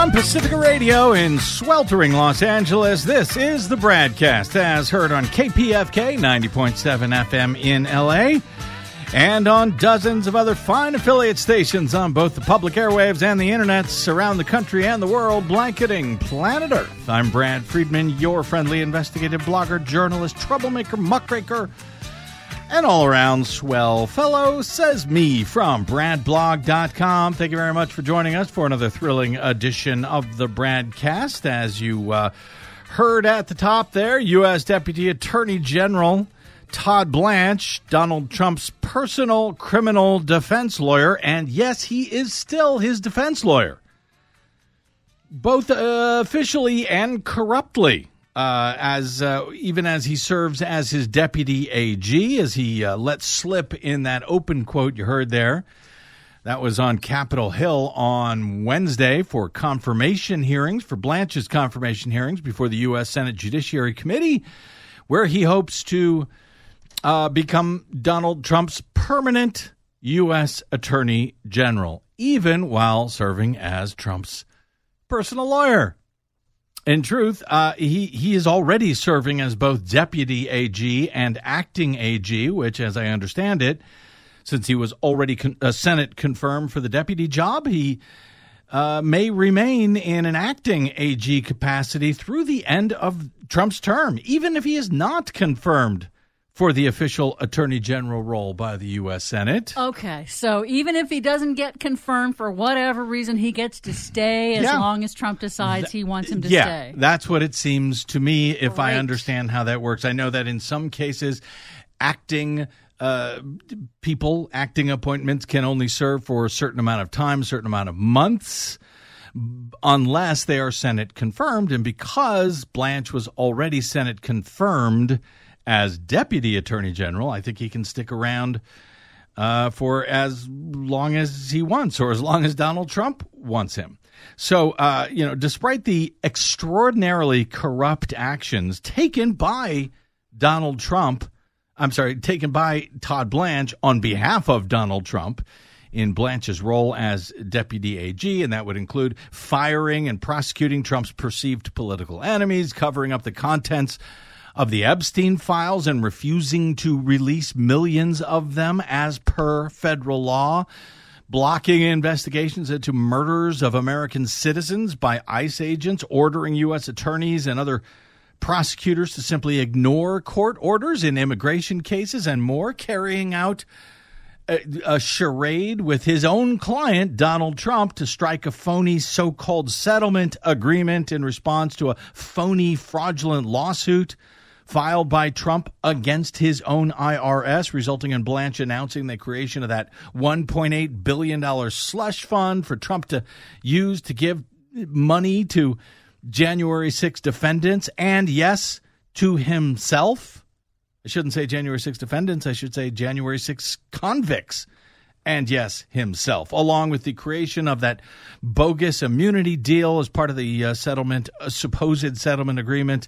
on Pacifica Radio in sweltering Los Angeles. This is the BradCast, as heard on KPFK 90.7 FM in LA and on dozens of other fine affiliate stations on both the public airwaves and the internets around the country and the world, blanketing planet Earth. I'm Brad Friedman, your friendly investigative blogger, journalist, troublemaker, muckraker, and all-around swell fellow, says me from BradBlog.com. Thank you very much for joining us for another thrilling edition of the BradCast. As you heard at the top there, U.S. Deputy Attorney General Todd Blanche, Donald Trump's personal criminal defense lawyer, and yes, he is still his defense lawyer, both officially and corruptly. Even as he serves as his deputy AG, as he let slip in that open quote you heard there. That was on Capitol Hill on Wednesday for confirmation hearings, for Blanche's confirmation hearings before the U.S. Senate Judiciary Committee, where he hopes to become Donald Trump's permanent U.S. Attorney General, even while serving as Trump's personal lawyer. In truth, he is already serving as both deputy AG and acting AG, which, as I understand it, since he was already Senate confirmed for the deputy job, he may remain in an acting AG capacity through the end of Trump's term, even if he is not confirmed for the official Attorney General role by the U.S. Senate. Okay, so even if he doesn't get confirmed for whatever reason, he gets to stay as long as Trump decides he wants him to stay. Yeah, that's what it seems to me, if I understand how that works. I know that in some cases, acting appointments can only serve for a certain amount of time, a certain amount of months, unless they are Senate confirmed. And because Blanche was already Senate confirmed as Deputy Attorney General, I think he can stick around for as long as he wants, or as long as Donald Trump wants him. So, despite the extraordinarily corrupt actions taken by Todd Blanche on behalf of Donald Trump in Blanche's role as Deputy AG, and that would include firing and prosecuting Trump's perceived political enemies, covering up the contents of the Epstein files and refusing to release millions of them as per federal law, blocking investigations into murders of American citizens by ICE agents, ordering U.S. attorneys and other prosecutors to simply ignore court orders in immigration cases, and more, carrying out a charade with his own client, Donald Trump, to strike a phony so-called settlement agreement in response to a phony fraudulent lawsuit filed by Trump against his own IRS, resulting in Blanche announcing the creation of that $1.8 billion slush fund for Trump to use to give money to January 6 defendants and, yes, to himself. I shouldn't say January 6 defendants. I should say January 6 convicts. And, yes, himself, along with the creation of that bogus immunity deal as part of the supposed settlement agreement,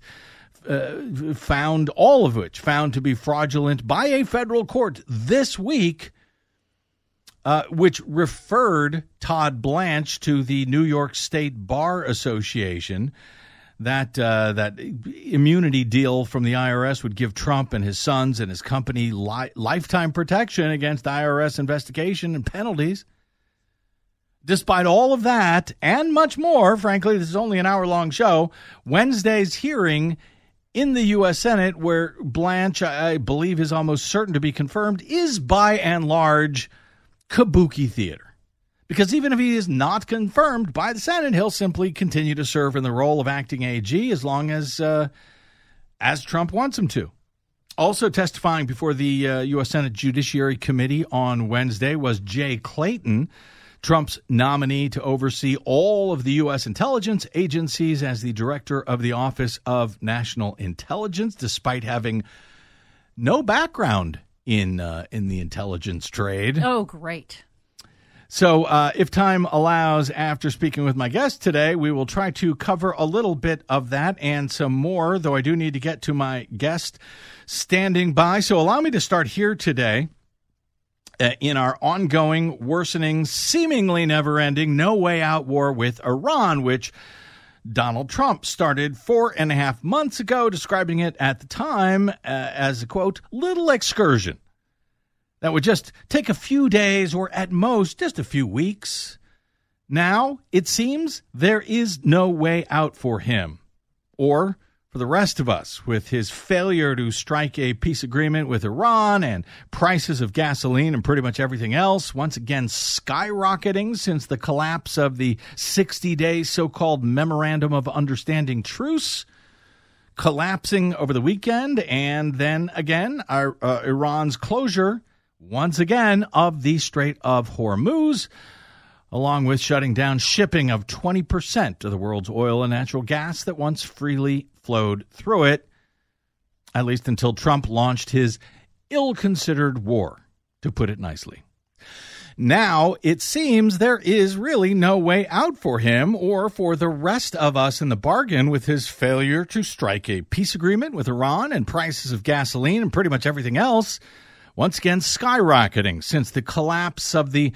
all of which found to be fraudulent by a federal court this week, which referred Todd Blanche to the New York State Bar Association. That immunity deal from the IRS would give Trump and his sons and his company lifetime protection against IRS investigation and penalties. Despite all of that and much more, frankly, this is only an hour-long show, Wednesday's hearing in the U.S. Senate, where Blanche, I believe, is almost certain to be confirmed, is by and large kabuki theater. Because even if he is not confirmed by the Senate, he'll simply continue to serve in the role of acting AG as long as Trump wants him to. Also testifying before the U.S. Senate Judiciary Committee on Wednesday was Jay Clayton, Trump's nominee to oversee all of the U.S. intelligence agencies as the director of the Office of National Intelligence, despite having no background in the intelligence trade. Oh, great. So if time allows, after speaking with my guest today, we will try to cover a little bit of that and some more, though I do need to get to my guest standing by. So allow me to start here today in our ongoing, worsening, seemingly never-ending, no-way-out war with Iran, which Donald Trump started 4.5 months ago, describing it at the time as a, quote, little excursion that would just take a few days or at most just a few weeks. Now, it seems there is no way out for him, or for the rest of us, with his failure to strike a peace agreement with Iran and prices of gasoline and pretty much everything else once again skyrocketing since the collapse of the 60-day so-called Memorandum of Understanding truce, collapsing over the weekend, and then again Iran's closure once again of the Strait of Hormuz, along with shutting down shipping of 20% of the world's oil and natural gas that once freely flowed through it, at least until Trump launched his ill-considered war, to put it nicely. Now, it seems there is really no way out for him or for the rest of us in the bargain with his failure to strike a peace agreement with Iran and prices of gasoline and pretty much everything else once again skyrocketing since the collapse of the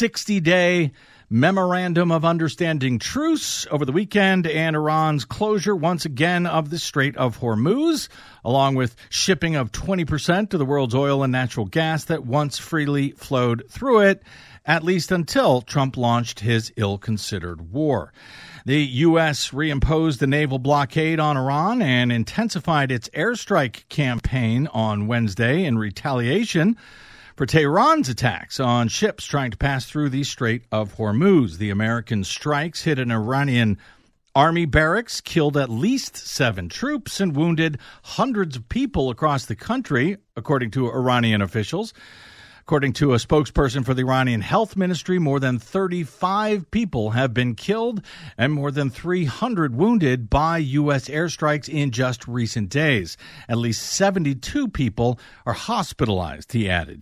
60-day Memorandum of Understanding truce over the weekend and Iran's closure once again of the Strait of Hormuz, along with shipping of 20% of the world's oil and natural gas that once freely flowed through it, at least until Trump launched his ill-considered war. The U.S. reimposed the naval blockade on Iran and intensified its airstrike campaign on Wednesday in retaliation for Tehran's attacks on ships trying to pass through the Strait of Hormuz. The American strikes hit an Iranian army barracks, killed at least 7 troops, and wounded hundreds of people across the country, according to Iranian officials. According to a spokesperson for the Iranian Health Ministry, more than 35 people have been killed and more than 300 wounded by U.S. airstrikes in just recent days. At least 72 people are hospitalized, he added.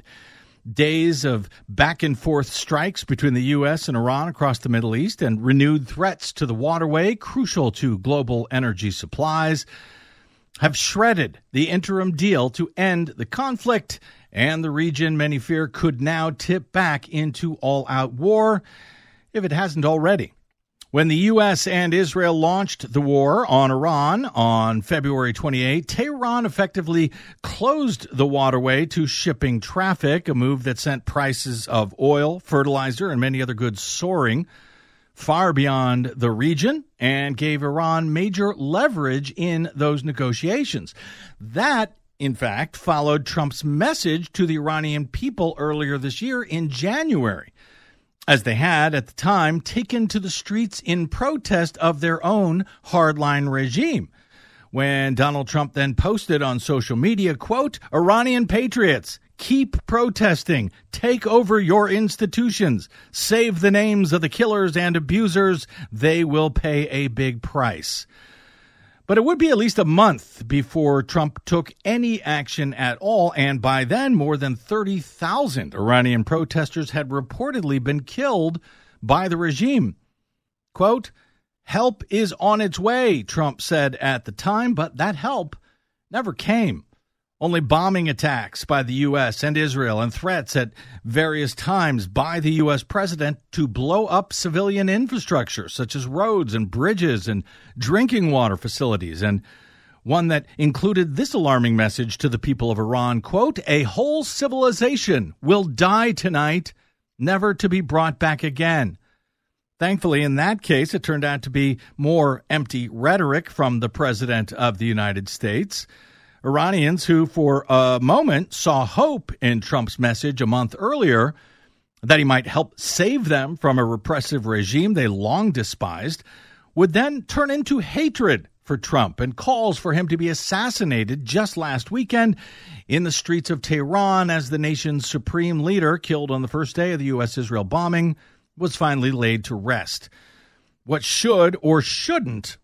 Days of back-and-forth strikes between the U.S. and Iran across the Middle East and renewed threats to the waterway, crucial to global energy supplies, have shredded the interim deal to end the conflict, and the region, many fear, could now tip back into all-out war, if it hasn't already. When the U.S. and Israel launched the war on Iran on February 28, Tehran effectively closed the waterway to shipping traffic, a move that sent prices of oil, fertilizer, and many other goods soaring far beyond the region and gave Iran major leverage in those negotiations. That, in fact, followed Trump's message to the Iranian people earlier this year in January, as they had, at the time, taken to the streets in protest of their own hardline regime. When Donald Trump then posted on social media, quote, "Iranian patriots, keep protesting, take over your institutions, save the names of the killers and abusers, they will pay a big price." But it would be at least a month before Trump took any action at all, and by then more than 30,000 Iranian protesters had reportedly been killed by the regime. Quote, "Help is on its way," Trump said at the time, but that help never came. Only bombing attacks by the U.S. and Israel and threats at various times by the U.S. president to blow up civilian infrastructure, such as roads and bridges and drinking water facilities, and one that included this alarming message to the people of Iran, quote, "A whole civilization will die tonight, never to be brought back again." Thankfully, in that case, it turned out to be more empty rhetoric from the President of the United States. Iranians who, for a moment, saw hope in Trump's message a month earlier that he might help save them from a repressive regime they long despised, would then turn into hatred for Trump and calls for him to be assassinated just last weekend in the streets of Tehran as the nation's supreme leader, killed on the first day of the U.S.-Israel bombing, was finally laid to rest. What should or shouldn't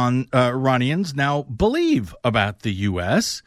Iranians now believe about the U.S.?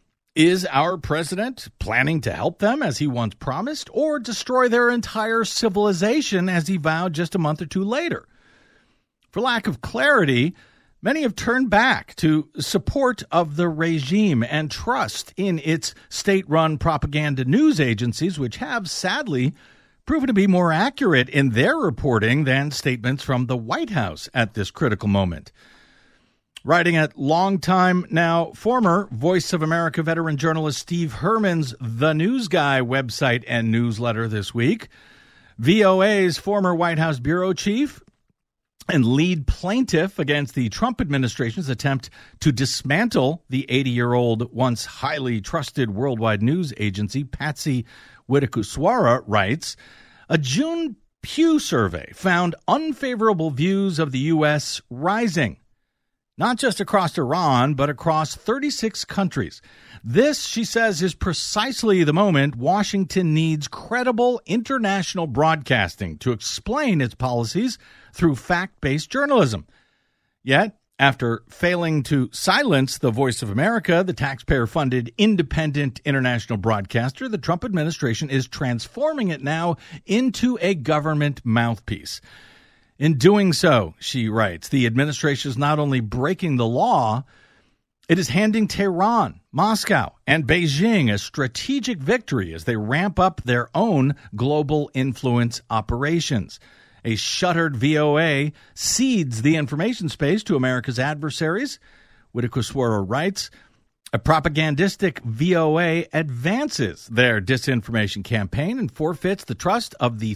Is our president planning to help them as he once promised, or destroy their entire civilization as he vowed just a month or two later? For lack of clarity, Many have turned back to support of the regime and trust in its state-run propaganda news agencies, which have sadly proven to be more accurate in their reporting than statements from the White House at this critical moment. Writing at longtime, now former Voice of America veteran journalist Steve Herman's The News Guy website and newsletter this week, VOA's former White House bureau chief and lead plaintiff against the Trump administration's attempt to dismantle the 80-year-old, once highly trusted worldwide news agency, Patsy Widakuswara, writes, a June Pew survey found unfavorable views of the U.S. rising, not just across Iran, but across 36 countries. This, she says, is precisely the moment Washington needs credible international broadcasting to explain its policies through fact-based journalism. Yet, after failing to silence the Voice of America, the taxpayer-funded independent international broadcaster, the Trump administration is transforming it now into a government mouthpiece. In doing so, she writes, the administration is not only breaking the law, it is handing Tehran, Moscow, and Beijing a strategic victory as they ramp up their own global influence operations. A shuttered VOA cedes the information space to America's adversaries. Widakuswara writes, a propagandistic VOA advances their disinformation campaign and forfeits the trust of the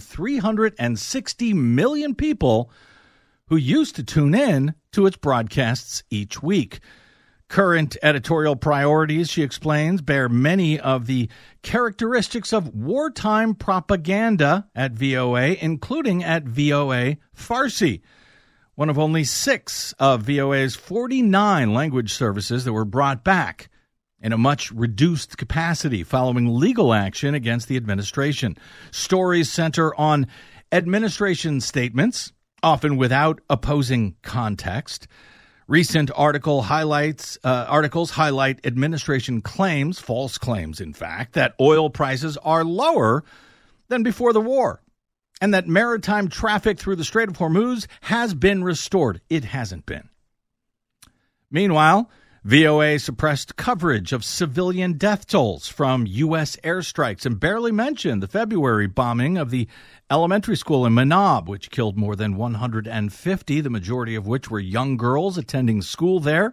360 million people who used to tune in to its broadcasts each week. Current editorial priorities, she explains, bear many of the characteristics of wartime propaganda at VOA, including at VOA Farsi, one of only 6 of VOA's 49 language services that were brought back in a much reduced capacity following legal action against the administration. Stories center on administration statements, often without opposing context. Recent articles highlight administration claims, false claims in fact, that oil prices are lower than before the war and that maritime traffic through the Strait of Hormuz has been restored. It hasn't been. Meanwhile, VOA suppressed coverage of civilian death tolls from U.S. airstrikes and barely mentioned the February bombing of the elementary school in Manab, which killed more than 150, the majority of which were young girls attending school there.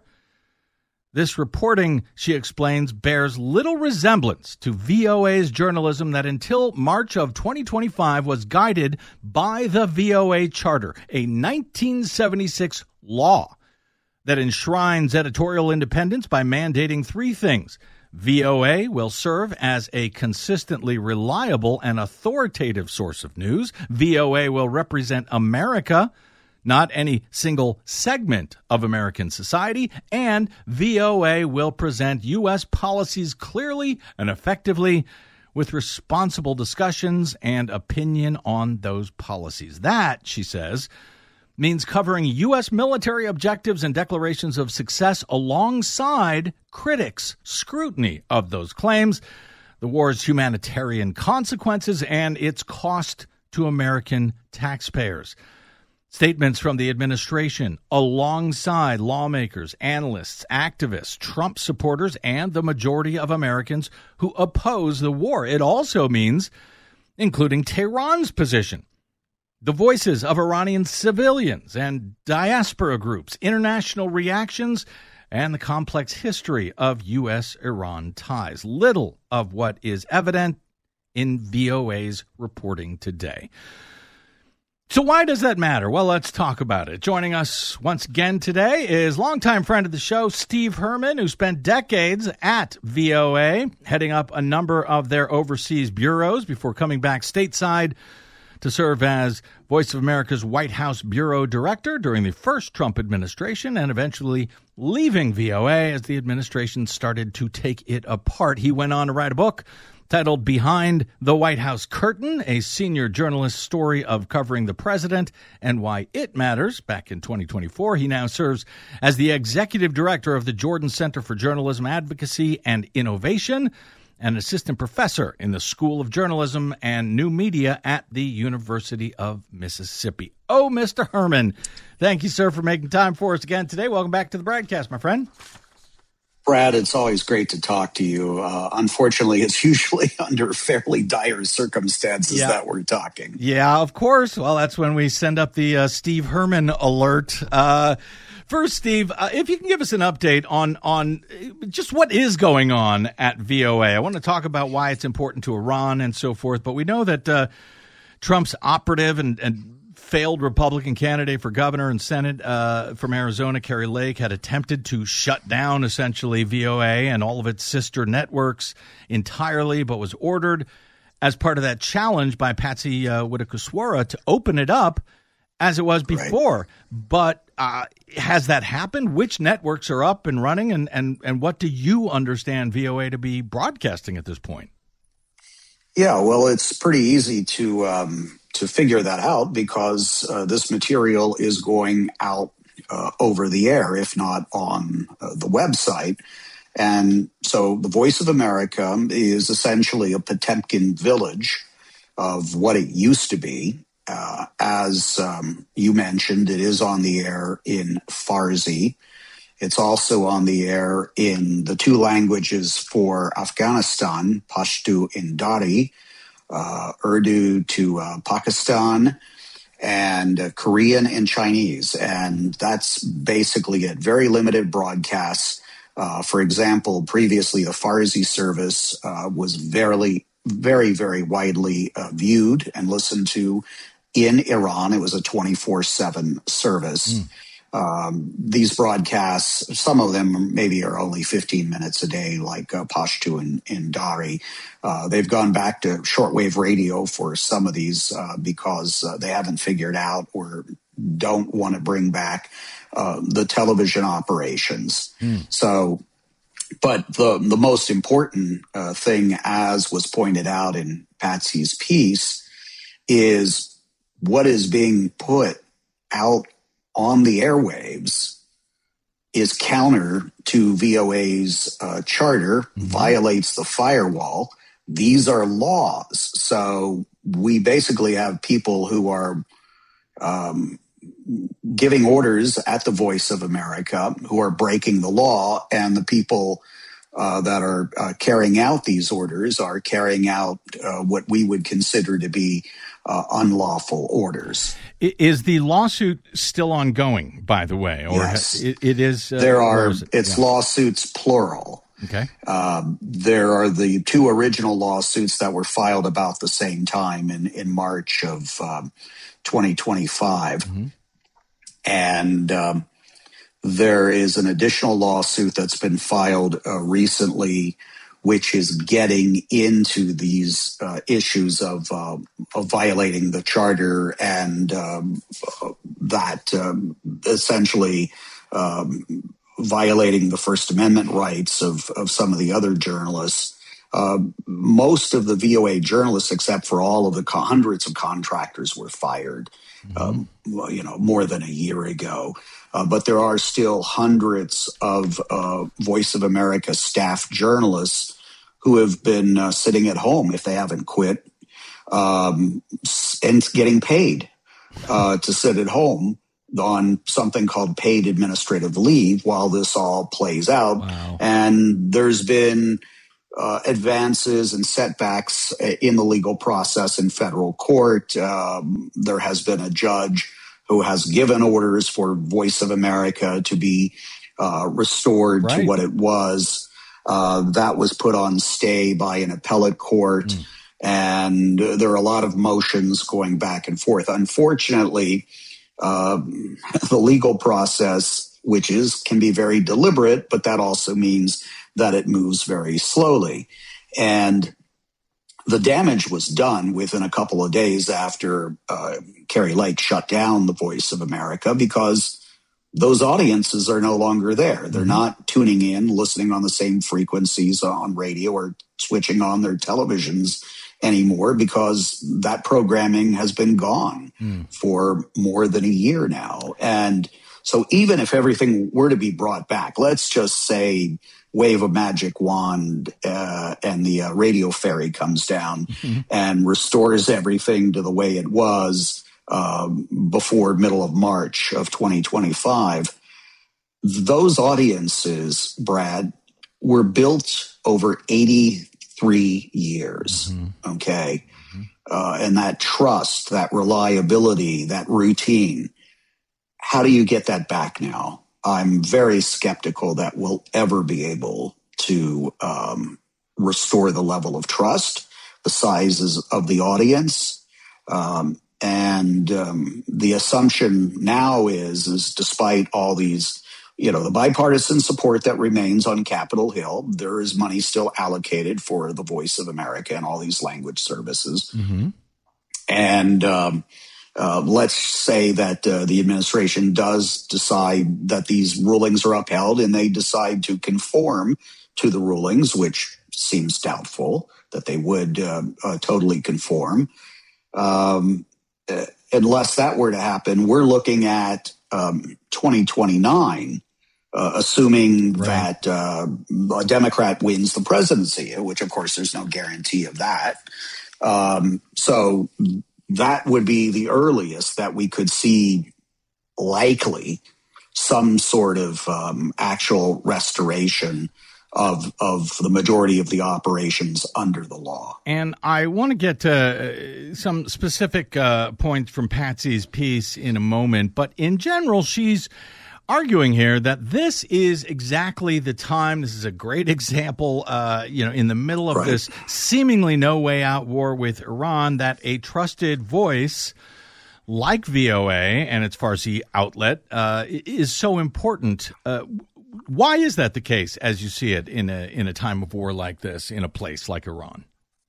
This reporting, she explains, bears little resemblance to VOA's journalism that until March of 2025 was guided by the VOA Charter, a 1976 law that enshrines editorial independence by mandating 3 things. VOA will serve as a consistently reliable and authoritative source of news. VOA will represent America, not any single segment of American society. And VOA will present U.S. policies clearly and effectively with responsible discussions and opinion on those policies. That, she says, means covering U.S. military objectives and declarations of success alongside critics' scrutiny of those claims, the war's humanitarian consequences, and its cost to American taxpayers. Statements from the administration alongside lawmakers, analysts, activists, Trump supporters, and the majority of Americans who oppose the war. It also means including Tehran's position, the voices of Iranian civilians and diaspora groups, international reactions, and the complex history of U.S.-Iran ties. Little of what is evident in VOA's reporting today. So why does that matter? Well, let's talk about it. Joining us once again today is longtime friend of the show, Steve Herman, who spent decades at VOA, heading up a number of their overseas bureaus before coming back stateside to serve as Voice of America's White House Bureau Director during the first Trump administration and eventually leaving VOA as the administration started to take it apart. He went on to write a book titled Behind the White House Curtain, a senior journalist's story of covering the president and why it matters. Back in 2024, he now serves as the executive director of the Jordan Center for Journalism Advocacy and Innovation, an assistant professor in the School of Journalism and New Media at the University of Mississippi. Oh, Mr. Herman. Thank you, sir, for making time for us again today. Welcome back to the broadcast, my friend. Brad, it's always great to talk to you. Unfortunately, it's usually under fairly dire circumstances that we're talking. Yeah, of course. Well, that's when we send up the Steve Herman alert. First, Steve, if you can give us an update on just what is going on at VOA. I want to talk about why it's important to Iran and so forth, but we know that Trump's operative and failed Republican candidate for governor and Senate from Arizona, Kari Lake, had attempted to shut down essentially VOA and all of its sister networks entirely, but was ordered as part of that challenge by Patsy Widakuswara to open it up as it was before. Right. But has that happened? Which networks are up and running, and what do you understand VOA to be broadcasting at this point? Yeah, well, it's pretty easy to figure that out because this material is going out over the air, if not on the website. And so the Voice of America is essentially a Potemkin village of what it used to be. As you mentioned, it is on the air in Farsi. It's also on the air in the two languages for Afghanistan, Pashto and Dari, Urdu to Pakistan, and Korean and Chinese. And that's basically it. Very limited broadcasts. For example, previously the Farsi service was very, very widely viewed and listened to in Iran. It was a 24/7 service. These broadcasts, some of them maybe are only 15 minutes a day, like Pashto and Dari. They've gone back to shortwave radio for some of these because they haven't figured out or don't want to bring back the television operations. So, but the most important thing, as was pointed out in Patsy's piece, is what is being put out on the airwaves is counter to VOA's charter, violates the firewall. These are laws. So we basically have people who are giving orders at the Voice of America who are breaking the law, and the people that are carrying out these orders are carrying out what we would consider to be unlawful orders. Is the lawsuit still ongoing, by the way? Or yes. It is. It's lawsuits plural. Okay. There are the two original lawsuits that were filed about the same time in March of 2025. And there is an additional lawsuit that's been filed recently, which is getting into these issues of violating the charter and that essentially violating the First Amendment rights of some of the other journalists. Most of the VOA journalists, except for all of the hundreds of contractors, were fired, more than a year ago. But there are still hundreds of Voice of America staff journalists who have been sitting at home, if they haven't quit, and getting paid to sit at home on something called paid administrative leave while this all plays out. Wow. And there's been advances and setbacks in the legal process in federal court. There has been a judge who has given orders for Voice of America to be restored to what it was. That was put on stay by an appellate court. And there are a lot of motions going back and forth. Unfortunately, the legal process, which can be very deliberate, but that also means that it moves very slowly. And the damage was done within a couple of days after Kari Lake shut down the Voice of America, because those audiences are no longer there. They're not tuning in, listening on the same frequencies on radio or switching on their televisions anymore, because that programming has been gone for more than a year now. And so even if everything were to be brought back, let's just say wave a magic wand and the radio fairy comes down and restores everything to the way it was, before middle of March of 2025. Those audiences, Brad, were built over 83 years. Mm-hmm. Okay. Mm-hmm. And that trust, that reliability, that routine, how do you get that back now? I'm very skeptical that we'll ever be able to restore the level of trust, the sizes of the audience. And the assumption now is despite all these, the bipartisan support that remains on Capitol Hill, there is money still allocated for the Voice of America and all these language services. Mm-hmm. And let's say that the administration does decide that these rulings are upheld and they decide to conform to the rulings, which seems doubtful that they would totally conform. Unless that were to happen, we're looking at 2029, assuming right. that a Democrat wins the presidency, which, of course, there's no guarantee of that. So that would be the earliest that we could see likely some sort of actual restoration of the majority of the operations under the law. And I want to get to some specific points from Patsy's piece in a moment, but in general, she's arguing here that this is exactly the time. This is a great example, in the middle of right. this seemingly no way out war with Iran, that a trusted voice like VOA and its Farsi outlet is so important. Why is that the case, as you see it in a time of war like this, in a place like Iran?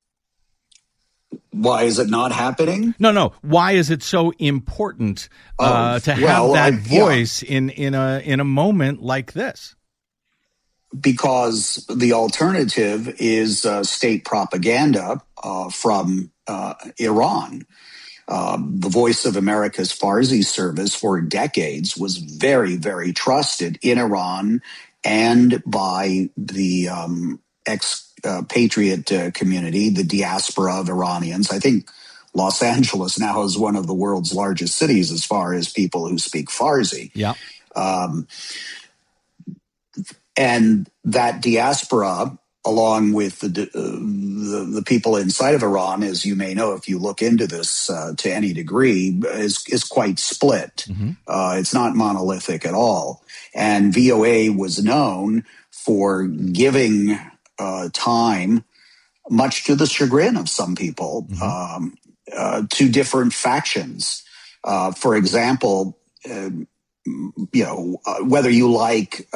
Why is it not happening? No. Why is it so important to have that voice in a moment like this? Because the alternative is state propaganda from Iran. The Voice of America's Farsi service for decades was very, very trusted in Iran and by the expatriate community, the diaspora of Iranians. I think Los Angeles now is one of the world's largest cities as far as people who speak Farsi. Yeah. And that diaspora, along with the people inside of Iran, as you may know, if you look into this to any degree, is quite split. Mm-hmm. It's not monolithic at all. And VOA was known for giving time, much to the chagrin of some people, mm-hmm. To different factions. For example, whether you like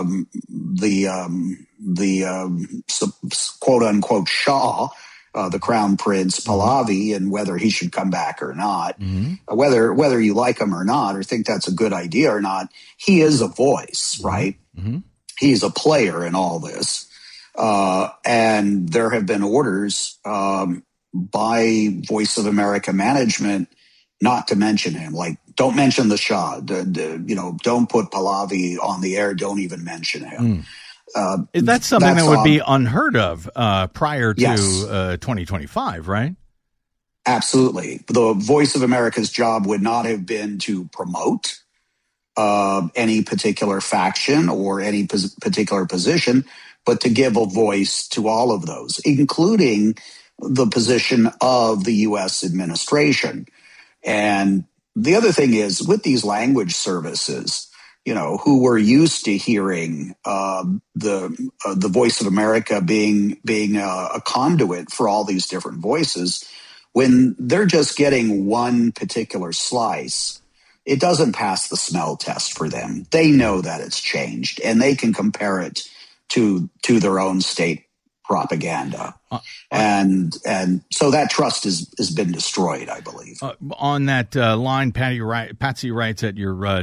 the quote unquote Shah, the Crown Prince Pahlavi, and whether he should come back or not, mm-hmm. whether you like him or not, or think that's a good idea or not, he is a voice, mm-hmm. right? Mm-hmm. He's a player in all this. And there have been orders by Voice of America management not to mention him, like, don't mention the Shah, don't put Pahlavi on the air, don't even mention him. That's something that would be unheard of prior to yes. 2025, right? Absolutely. The Voice of America's job would not have been to promote any particular faction or any particular position, but to give a voice to all of those, including the position of the U.S. administration. And the other thing is, with these language services, who were used to hearing the Voice of America being a conduit for all these different voices, when they're just getting one particular slice, it doesn't pass the smell test for them. They know that it's changed, and they can compare it to their own state propaganda. And so that trust has been destroyed, I believe. On that line, Patsy writes at your